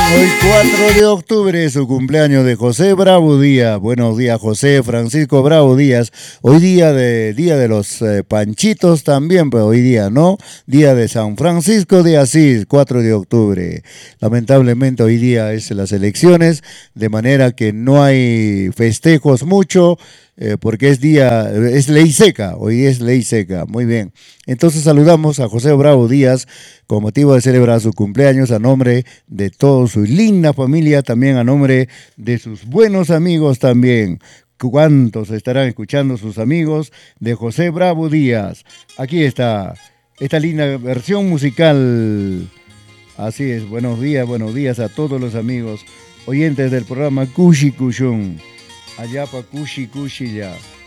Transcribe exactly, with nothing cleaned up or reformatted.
Hoy cuatro de octubre es su cumpleaños de José Bravo Díaz. Buenos días, José Francisco Bravo Díaz. Hoy día de día de los eh, panchitos también, pero hoy día no. Día de San Francisco de Asís, cuatro de octubre. Lamentablemente hoy día es las elecciones, de manera que no hay festejos mucho. Eh, porque es día, es ley seca, hoy es ley seca, muy bien. Entonces saludamos a José Bravo Díaz con motivo de celebrar su cumpleaños a nombre de toda su linda familia, también a nombre de sus buenos amigos también. ¿Cuántos estarán escuchando sus amigos de José Bravo Díaz? Aquí está esta linda versión musical. Así es, buenos días, buenos días a todos los amigos oyentes del programa Cushi Cushun. Allá pa Cushi Cushi ya.